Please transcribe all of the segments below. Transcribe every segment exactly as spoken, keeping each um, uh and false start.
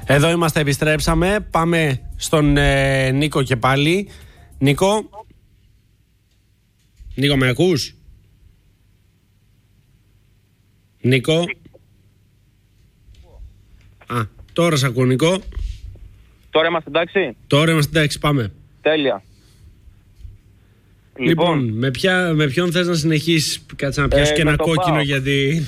Εδώ είμαστε, επιστρέψαμε. Πάμε στον ε, Νίκο και πάλι. Νίκο. Νίκο, με ακούς? Νίκο. Α, τώρα σ' ακούω, Νίκο. Τώρα είμαστε εντάξει. Τώρα είμαστε εντάξει, πάμε. Τέλεια. Λοιπόν, λοιπόν με, ποια, με ποιον θες να συνεχίσεις? Κάτσε να πιάσω ε, και ένα κόκκινο ΠΑΟΚ. Γιατί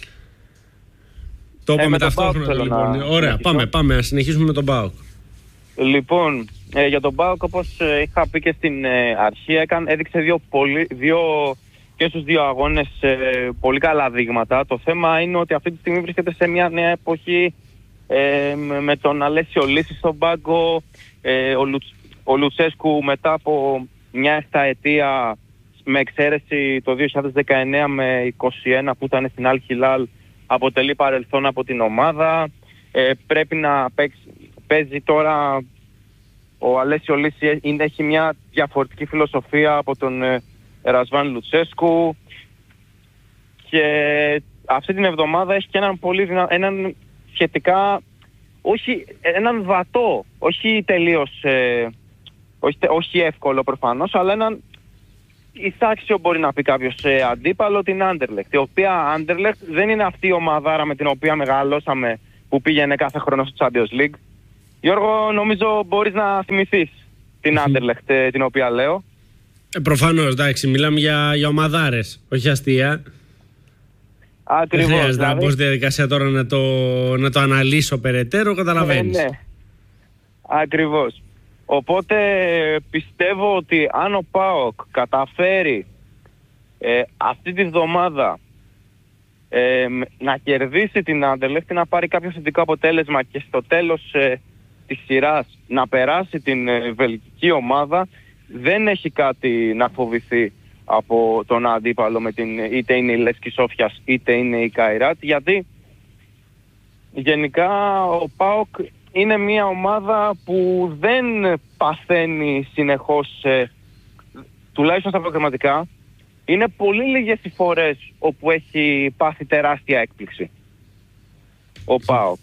το είπαμε ε, ταυτόχρονα. Λοιπόν. Να... Ωραία, πάμε, πάμε, να συνεχίσουμε με τον ΠΑΟΚ. Λοιπόν, ε, για τον ΠΑΟΚ, όπως ε, είχα πει και στην ε, αρχή, έκανε, έδειξε δύο, πολύ, δύο και στους δύο αγώνες ε, πολύ καλά δείγματα. Το θέμα είναι ότι αυτή τη στιγμή βρίσκεται σε μια νέα εποχή ε, με τον Αλέσιο Λύση στον πάγκο, ε, ο, Λουτ, ο Λουτσέσκου μετά από μια επταετία, με εξαίρεση το δύο χιλιάδες δεκαεννέα με είκοσι ένα που ήταν στην Αλ Χιλάλ, αποτελεί παρελθόν από την ομάδα. Ε, πρέπει να παίξει, παίζει τώρα ο Αλέσιο Λύση, έχει μια διαφορετική φιλοσοφία από τον ε, Ρασβάν Λουτσέσκου, και αυτή την εβδομάδα έχει και έναν πολύ δυνα... έναν σχετικά, όχι, έναν βατό, όχι τελείως ε, όχι, όχι εύκολο προφανώς, αλλά έναν εισάξιο, μπορεί να πει κάποιος, ε, αντίπαλο, την Άντερλεχτ, η οποία Άντερλεχτ δεν είναι αυτή η ομαδάρα με την οποία μεγαλώσαμε που πήγαινε κάθε χρόνο στο Champions League. Γιώργο, νομίζω μπορείς να θυμηθείς την Άντερλεχτ, ε, την οποία λέω. Ε, προφανώς, εντάξει, μιλάμε για, για ομαδάρες, όχι αστεία. Ακριβώς. Δεν χρειάζεται δηλαδή να μπω στη διαδικασία τώρα να το, να το αναλύσω περαιτέρω, καταλαβαίνεις. Ναι, ναι. Ακριβώς. Οπότε πιστεύω ότι αν ο ΠΑΟΚ καταφέρει ε, αυτή τη βδομάδα ε, να κερδίσει την Άντερλεχτ, να πάρει κάποιο θετικό αποτέλεσμα και στο τέλος ε, της σειράς να περάσει την ε, βελγική ομάδα, δεν έχει κάτι να φοβηθεί από τον αντίπαλο, με την, είτε είναι η Λεύσκη Σόφιας είτε είναι η Καϊράτ, γιατί γενικά ο ΠΑΟΚ είναι μια ομάδα που δεν παθαίνει συνεχώς, ε, τουλάχιστον στα προγραμματικά. Είναι πολύ λίγες οι φορές όπου έχει πάθει τεράστια έκπληξη ο ΠΑΟΚ.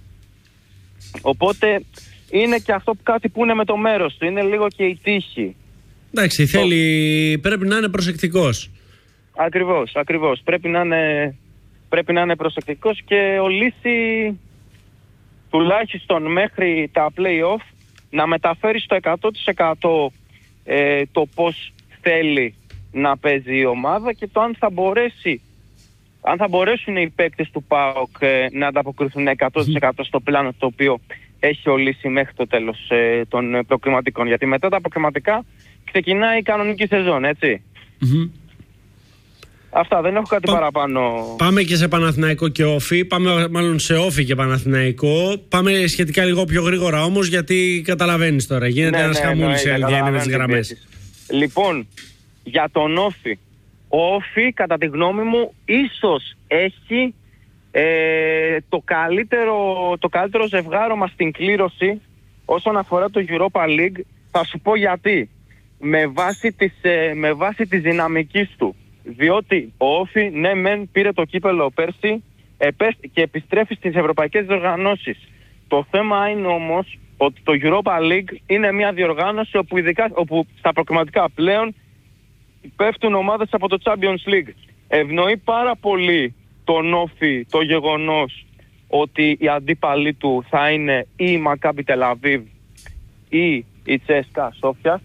Οπότε είναι και αυτό κάτι που είναι με το μέρος του, είναι λίγο και η τύχη. Εντάξει, θέλει, πρέπει να είναι προσεκτικός. Ακριβώς, ακριβώς. Πρέπει να είναι, πρέπει να είναι προσεκτικός, και ο Λύση τουλάχιστον μέχρι τα play-off να μεταφέρει στο εκατό τοις εκατό ε, το πώς θέλει να παίζει η ομάδα, και το αν θα μπορέσει, αν θα μπορέσουν οι παίκτες του ΠΑΟΚ ε, να ανταποκριθούν εκατό τοις εκατό στο πλάνο το οποίο έχει ο Λύση μέχρι το τέλος ε, των προκριματικών. Γιατί μετά τα προκριματικά ξεκινάει η κανονική σεζόν, έτσι. Mm-hmm. Αυτά, δεν έχω κάτι Πα... παραπάνω. Πάμε και σε Παναθηναϊκό και Όφι. Πάμε μάλλον σε Όφι και Παναθηναϊκό. Πάμε σχετικά λίγο πιο γρήγορα όμως, γιατί καταλαβαίνεις τώρα. Γίνεται ναι, ένας ναι, χαμούλης, η αλήθεια είναι, με τις γραμμές. Λοιπόν, για τον Όφι. Ο Όφι, κατά τη γνώμη μου, ίσως έχει ε, το, καλύτερο, το καλύτερο ζευγάρωμα στην κλήρωση όσον αφορά το Europa League. Θα σου πω γιατί. Με βάση της, ε, με βάση της δυναμικής του. Διότι ο Όφι, ναι μεν, πήρε το κύπελο πέρσι και επιστρέφει στις ευρωπαϊκές διοργανώσεις. Το θέμα είναι όμως ότι το Europa League είναι μια διοργάνωση όπου, ειδικά, όπου στα προκριματικά πλέον πέφτουν ομάδες από το Champions League. Ευνοεί πάρα πολύ τον Όφι το γεγονός ότι οι αντίπαλοι του θα είναι ή η Μακάμπι Τελαβίβ ή η Τσέσκα Σόφιας.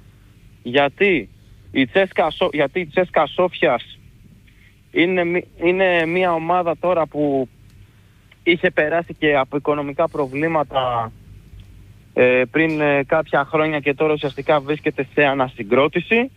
Γιατί η Τσέσκα, γιατί η Τσέσκα Σόφιας είναι, είναι μια ομάδα τώρα που είχε περάσει και από οικονομικά προβλήματα ε, πριν ε, κάποια χρόνια, και τώρα ουσιαστικά βρίσκεται σε ανασυγκρότηση,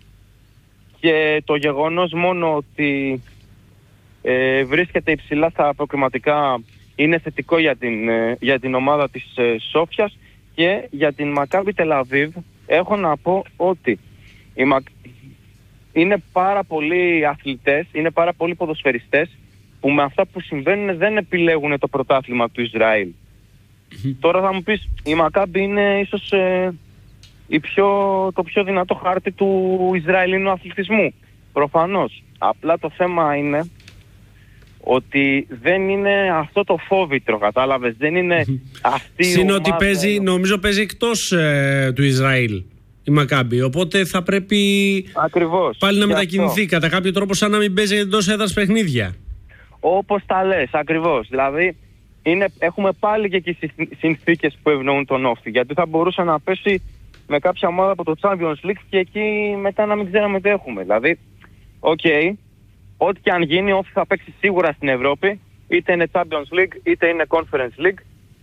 και το γεγονός μόνο ότι ε, βρίσκεται υψηλά στα προκριματικά είναι θετικό για την, ε, για την ομάδα της ε, Σόφιας. Και για την Μακάμπι Τελαβίβ έχω να πω ότι η Μακ... είναι πάρα πολλοί αθλητές, είναι πάρα πολλοί ποδοσφαιριστές που με αυτά που συμβαίνουν δεν επιλέγουν το πρωτάθλημα του Ισραήλ. Mm-hmm. Τώρα θα μου πεις, η Μακάμπι είναι ίσως ε, η πιο, το πιο δυνατό χάρτη του Ισραηλινού αθλητισμού. Προφανώς. Απλά το θέμα είναι ότι δεν είναι αυτό το φόβητρο, κατάλαβες, δεν είναι αυτή η Συν ότι ομάδα, παίζει, νομίζω παίζει εκτός ε, του Ισραήλ η Μακάμπι, οπότε θα πρέπει ακριβώς, πάλι να μετακινηθεί αυτό. Κατά κάποιο τρόπο, σαν να μην παίζει εντός έδρας παιχνίδια. Όπως τα λες, ακριβώς. Δηλαδή είναι, έχουμε πάλι και εκεί συνθήκες που ευνοούν τον Όφη, γιατί θα μπορούσε να πέσει με κάποια ομάδα από το Champions League και εκεί μετά να μην ξέραμε τι έχουμε. Δηλαδή, οκ, okay, ό,τι και αν γίνει, ο Όφη θα παίξει σίγουρα στην Ευρώπη, είτε είναι Champions League είτε είναι Conference League.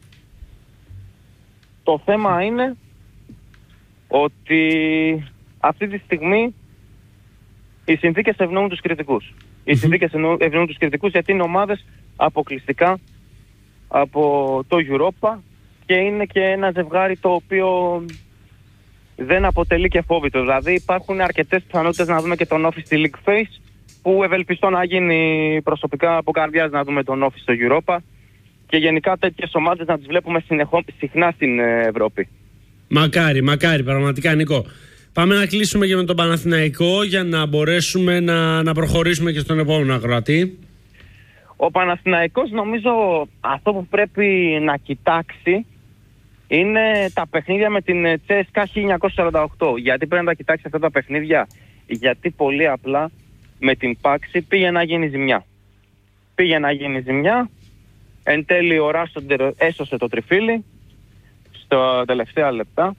Το θέμα είναι ότι αυτή τη στιγμή οι συνθήκες ευνοούν τους κριτικούς. Mm-hmm. Οι συνθήκες ευνοούν τους κριτικούς γιατί είναι ομάδες αποκλειστικά από το Europa και είναι και ένα ζευγάρι το οποίο δεν αποτελεί και φόβητο. Δηλαδή υπάρχουν αρκετές πιθανότητες να δούμε και τον Όφη στη League Phase, που ευελπιστώ να γίνει προσωπικά από καρδιάς να δούμε τον Όφη στο Europa και γενικά τέτοιες ομάδες να τις βλέπουμε συνεχώ, συχνά στην Ευρώπη. Μακάρι, μακάρι, πραγματικά, Νίκο. Πάμε να κλείσουμε και με τον Παναθηναϊκό για να μπορέσουμε να, να προχωρήσουμε και στον επόμενο ακροατή. Ο Παναθηναϊκός, νομίζω αυτό που πρέπει να κοιτάξει είναι τα παιχνίδια με την Τσέσκα χίλια εννιακόσια σαράντα οκτώ. Γιατί πρέπει να τα κοιτάξει αυτά τα παιχνίδια? Γιατί πολύ απλά με την Πάξη πήγε να γίνει ζημιά. Πήγε να γίνει ζημιά. Εν τέλει ο Ράστοντερ έσωσε το τριφύλι στα τελευταία λεπτά.